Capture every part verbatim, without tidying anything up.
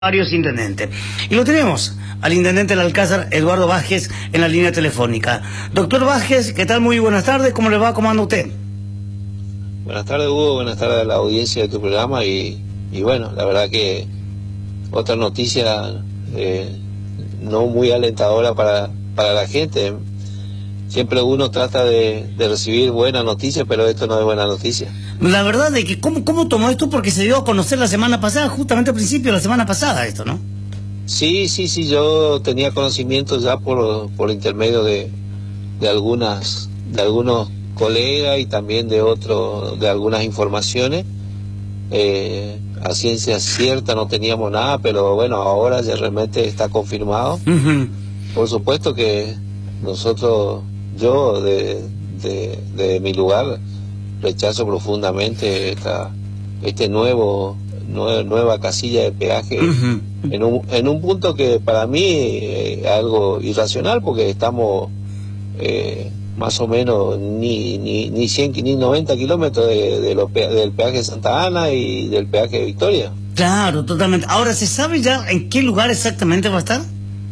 Varios intendentes. Y lo tenemos al intendente del Alcázar, Eduardo Vázquez, en la línea telefónica. Doctor Vázquez, ¿qué tal? Muy buenas tardes. ¿Cómo le va? ¿Cómo anda usted? Buenas tardes, Hugo. Buenas tardes a la audiencia de tu programa. Y, y bueno, la verdad que otra noticia eh, no muy alentadora para, para la gente. Siempre uno trata de, de recibir buenas noticias, pero esto no es buena noticia. La verdad es que, ¿cómo, cómo tomó esto? Porque se dio a conocer la semana pasada, justamente al principio de la semana pasada esto, ¿no? Sí, sí, sí, yo tenía conocimiento ya por, por intermedio de, de algunas, de algunos colegas y también de otros, de algunas informaciones. Eh, a ciencia cierta no teníamos nada, pero bueno, ahora ya realmente está confirmado. Uh-huh. Por supuesto que nosotros, yo de, de, de mi lugar, rechazo profundamente esta, este nuevo, nue, nueva casilla de peaje. Uh-huh. en, un, en un punto que para mí es algo irracional, porque estamos eh, más o menos ni, ni, ni cien ni noventa kilómetros de, de lo, del peaje de Santa Ana y del peaje de Victoria. Claro, totalmente. Ahora, ¿se sabe ya en qué lugar exactamente va a estar?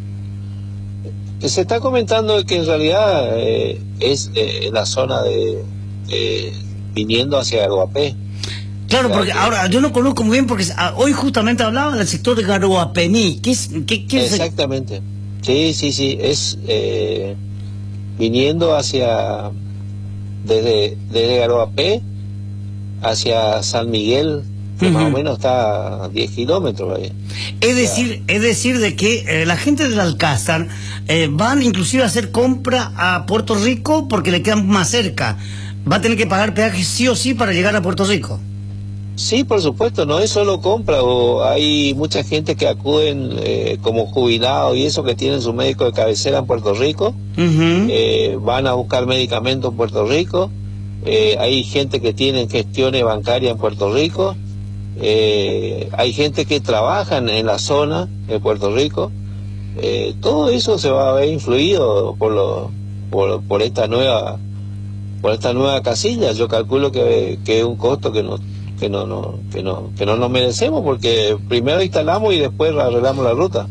Se está comentando que en realidad eh, es eh, la zona de... de viniendo hacia Garoapé. Claro, porque ahora yo no conozco muy bien, porque hoy justamente hablaba del sector de Garoapení. ¿Qué es? Qué, qué es? Exactamente. Sí, sí, sí. Es eh, viniendo hacia, desde, desde Garoapé hacia San Miguel, que uh-huh. más o menos está a diez kilómetros ahí. Es decir, es decir de que eh, la gente del Alcázar eh, van inclusive a hacer compra a Puerto Rico porque le quedan más cerca. ¿Va a tener que pagar peaje sí o sí para llegar a Puerto Rico? Sí, por supuesto, no es solo compra, o hay mucha gente que acuden eh, como jubilados y eso, que tienen su médico de cabecera en Puerto Rico, uh-huh. eh, van a buscar medicamentos en Puerto Rico, eh, hay gente que tiene gestiones bancarias en Puerto Rico, eh, hay gente que trabaja en la zona de Puerto Rico, eh, todo eso se va a ver influido por, lo, por, por esta nueva... por esta nueva casilla. Yo calculo que, que es un costo que no que no, no que no que no nos merecemos, porque primero instalamos y después arreglamos la ruta.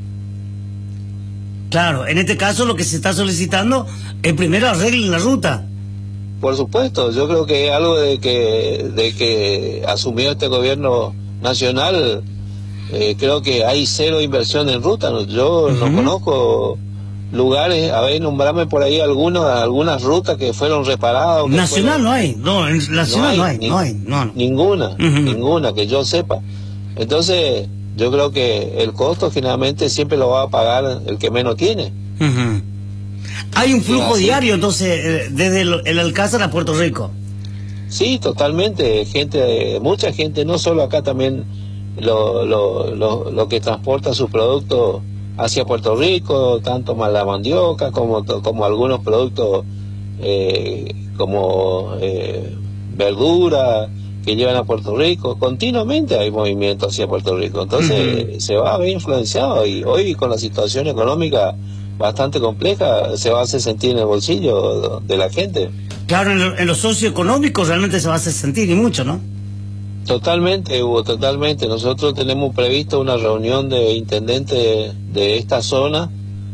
Claro, en este caso lo que se está solicitando es primero arreglen la ruta. Por supuesto, yo creo que es algo de que de que asumió este gobierno nacional. Eh, creo que hay cero inversión en ruta. Yo uh-huh. no conozco lugares, a ver, nombrarme por ahí algunos, algunas rutas que fueron reparadas. Nacional fueron... no hay, no, en nacional no hay, no hay, ni, no, hay no. Ninguna, uh-huh. ninguna que yo sepa. Entonces, yo creo que el costo generalmente siempre lo va a pagar el que menos tiene. Uh-huh. Hay un flujo diario, entonces, desde el, el Alcázar a Puerto Rico. Sí, totalmente, gente, mucha gente, no solo acá, también lo, lo, lo, lo que transporta sus productos hacia Puerto Rico, tanto más la mandioca como, como algunos productos eh, como eh, verdura que llevan a Puerto Rico. Continuamente hay movimiento hacia Puerto Rico, entonces uh-huh. se va a ver influenciado, y hoy con la situación económica bastante compleja se va a hacer sentir en el bolsillo de la gente. Claro, en lo, en lo socioeconómico realmente se va a hacer sentir, y mucho, ¿no? Totalmente, Hugo, totalmente. Nosotros tenemos previsto una reunión de intendentes de, de esta zona,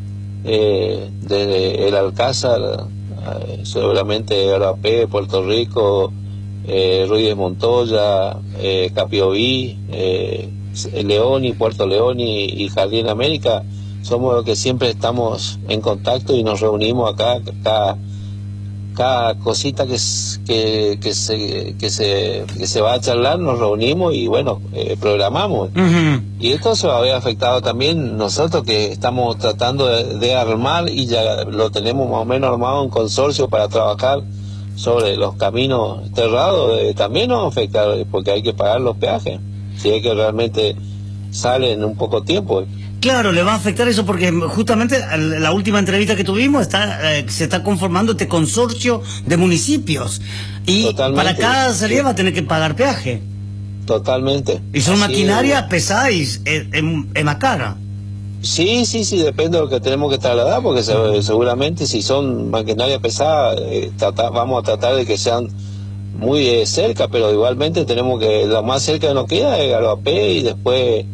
eh, desde el Alcázar, eh, seguramente Garoapé, Puerto Rico, eh, Ruiz de Montoya, eh, Capioví, eh, León y Puerto León y, y Jardín América. Somos los que siempre estamos en contacto y nos reunimos acá, cada cada cosita que, que, que, se, que, se, que se va a charlar, nos reunimos y bueno, eh, programamos. Uh-huh. Y esto se va a ver afectado también nosotros, que estamos tratando de, de armar, y ya lo tenemos más o menos armado, un consorcio para trabajar sobre los caminos cerrados. Eh, también nos afecta, porque hay que pagar los peajes, si es que realmente salen en un poco tiempo. Claro, le va a afectar eso, porque justamente la última entrevista que tuvimos está eh, se está conformando este consorcio de municipios, y totalmente, para cada salida sí. va a tener que pagar peaje. Totalmente. Y son Así maquinaria es. pesada y es, es más cara. Sí, sí, sí, depende de lo que tenemos que trasladar, porque se, seguramente si son maquinaria pesada, eh, trata, vamos a tratar de que sean muy eh, cerca, pero igualmente tenemos que, lo más cerca que nos queda es Garoapé, y después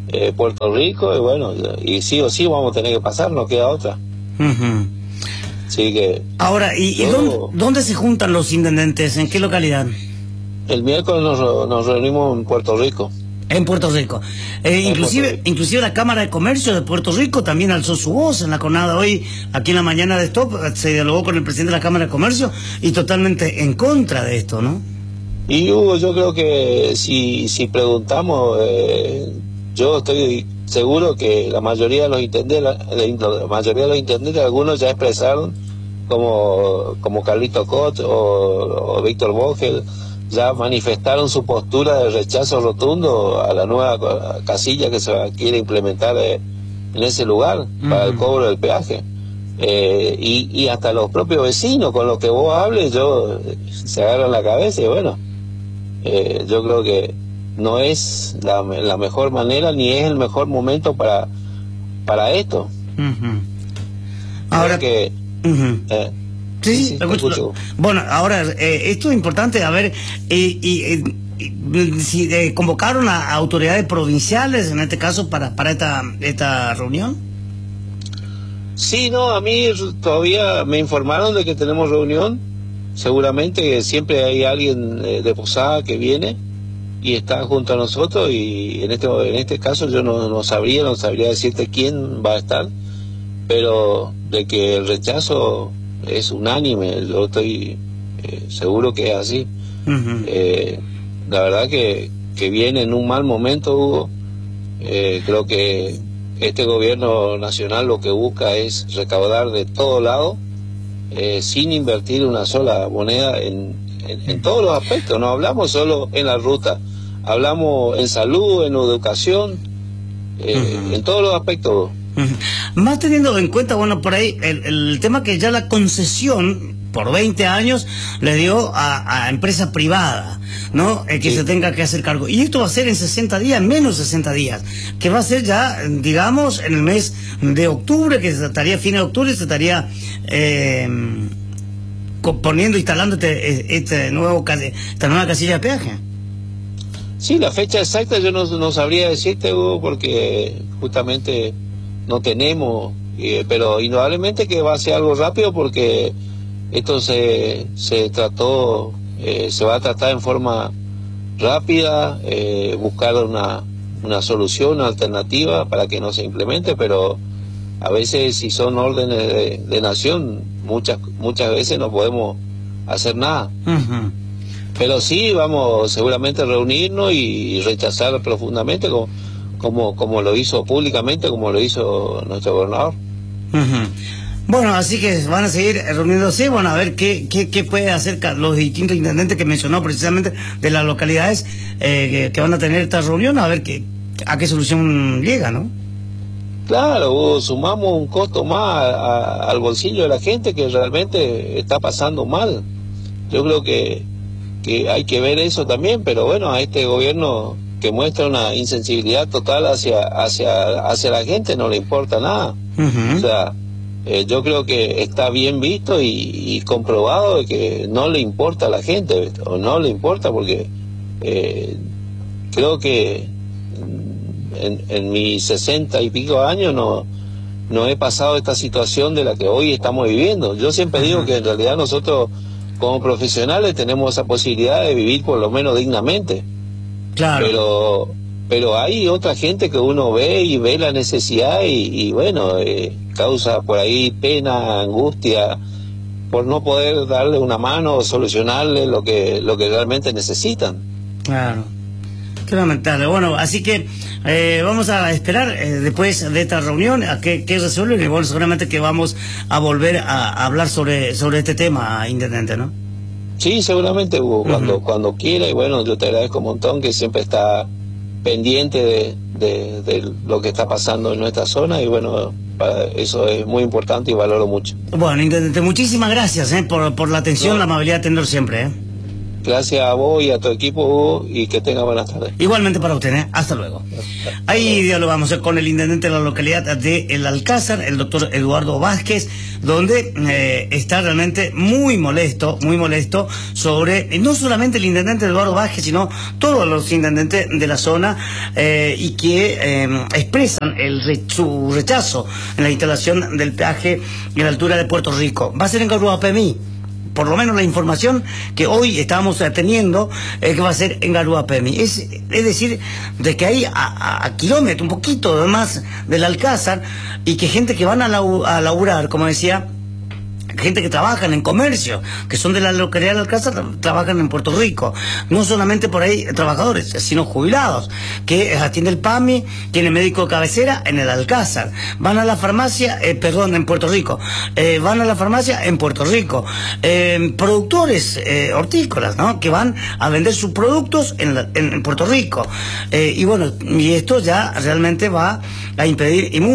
eh, Puerto Rico, y bueno, y sí o sí vamos a tener que pasar, no queda otra. Uh-huh. Así que... Ahora, ¿y, yo, ¿y dónde, dónde se juntan los intendentes? ¿En qué localidad? El miércoles nos, nos reunimos en Puerto Rico. En Puerto Rico. Eh, en inclusive Puerto Rico. Inclusive la Cámara de Comercio de Puerto Rico también alzó su voz en la jornada hoy, aquí en la mañana de Stop, se dialogó con el presidente de la Cámara de Comercio y totalmente en contra de esto, ¿no? Y Hugo, yo creo que si, si preguntamos, eh, yo estoy seguro que la mayoría de los intendentes, la, la mayoría de los intendentes, algunos ya expresaron, como, como Carlito Cot o, o Víctor Vogel, ya manifestaron su postura de rechazo rotundo a la nueva casilla que se quiere implementar eh, en ese lugar uh-huh. para el cobro del peaje. Eh, y, y hasta los propios vecinos, con lo que vos hables, yo se agarran la cabeza y bueno, eh, yo creo que no es la, la mejor manera ni es el mejor momento para, para esto. Uh-huh. Ahora que... Uh-huh. eh, Sí, sí, sí escucho. Bueno, ahora, eh, esto es importante, a ver, eh, y, y, si eh, convocaron a, a autoridades provinciales, en este caso, para, para esta, esta reunión. Sí, no, a mí todavía me informaron de que tenemos reunión, seguramente siempre hay alguien eh, de Posada que viene y está junto a nosotros, y en este, en este caso yo no, no sabría, no sabría decirte quién va a estar, pero de que el rechazo es unánime, yo estoy eh, seguro que es así. Uh-huh. eh, la verdad que, que viene en un mal momento, Hugo. Eh, creo que este gobierno nacional lo que busca es recaudar de todo lado, eh, sin invertir una sola moneda en, en, en todos los aspectos. No hablamos solo en la ruta, hablamos en salud, en educación, eh, uh-huh. en todos los aspectos. Más teniendo en cuenta, bueno, por ahí el, el tema que ya la concesión por veinte años le dio a, a empresa privada, ¿no? El que sí. se tenga que hacer cargo. Y esto va a ser en sesenta días, menos sesenta días, que va a ser ya, digamos, en el mes de octubre, que se estaría, fin de octubre, se estaría eh, poniendo, instalando este, este nuevo, esta nueva casilla de peaje. Sí, la fecha exacta yo no, no sabría decirte, Hugo, porque justamente no tenemos, eh, pero indudablemente que va a ser algo rápido, porque esto se, se trató, eh, se va a tratar en forma rápida, eh, buscar una, una solución, una alternativa para que no se implemente, pero a veces si son órdenes de, de nación, muchas, muchas veces no podemos hacer nada. Uh-huh. Pero sí vamos seguramente a reunirnos y rechazar profundamente como como como lo hizo públicamente, como lo hizo nuestro gobernador. Uh-huh. Bueno, así que van a seguir reuniéndose, bueno, a ver qué qué, qué puede hacer los distintos intendentes que mencionó precisamente de las localidades eh, que, que van a tener esta reunión, a ver qué, a qué solución llega, ¿no? Claro, sumamos un costo más a, a, al bolsillo de la gente que realmente está pasando mal. Yo creo que, que hay que ver eso también, pero bueno, a este gobierno que muestra una insensibilidad total hacia hacia hacia la gente no le importa nada. Uh-huh. O sea, eh, yo creo que está bien visto y, y comprobado de que no le importa a la gente, o no le importa, porque eh, creo que en, en mis sesenta y pico años no no he pasado esta situación de la que hoy estamos viviendo. Yo siempre digo que en realidad nosotros como profesionales tenemos esa posibilidad de vivir por lo menos dignamente. Claro. Pero pero hay otra gente que uno ve y ve la necesidad y, y bueno, eh, causa por ahí pena, angustia, por no poder darle una mano o solucionarle lo que lo que realmente necesitan. Claro. Qué lamentable. Bueno, así que eh, vamos a esperar eh, después de esta reunión a que, que resuelven, y bueno, seguramente que vamos a volver a, a hablar sobre sobre este tema, intendente, ¿no? Sí, seguramente, Hugo, cuando, uh-huh. cuando quiera, y bueno, yo te agradezco un montón que siempre está pendiente de, de, de lo que está pasando en nuestra zona, y bueno, para eso es muy importante y valoro mucho. Bueno, intendente, muchísimas gracias eh, por, por la atención, no. la amabilidad de atender siempre. Eh. Gracias a vos y a tu equipo, Hugo, y que tenga buenas tardes. Igualmente para usted, ¿eh? Hasta luego. Ahí dialogamos con el intendente de la localidad de El Alcázar, el doctor Eduardo Vázquez, donde eh, está realmente muy molesto, muy molesto sobre, no solamente el intendente Eduardo Vázquez, sino todos los intendentes de la zona, eh, y que eh, expresan el re, su rechazo en la instalación del peaje en la altura de Puerto Rico. Va a ser en Garuapemí. Por lo menos la información que hoy estamos teniendo es que va a ser en Garuapemí. Es, es decir, de que hay a, a, a kilómetros, un poquito más del Alcázar, y que gente que van a, lau, a laburar, como decía, gente que trabajan en comercio, que son de la localidad del Alcázar, trabajan en Puerto Rico. No solamente por ahí trabajadores, sino jubilados, que atiende el P A M I, tiene médico de cabecera en el Alcázar. Van a la farmacia, eh, perdón, en Puerto Rico. Eh, van a la farmacia en Puerto Rico. Eh, productores eh, hortícolas, ¿no? Que van a vender sus productos en, la, en, en Puerto Rico. Eh, y bueno, y esto ya realmente va a impedir... Y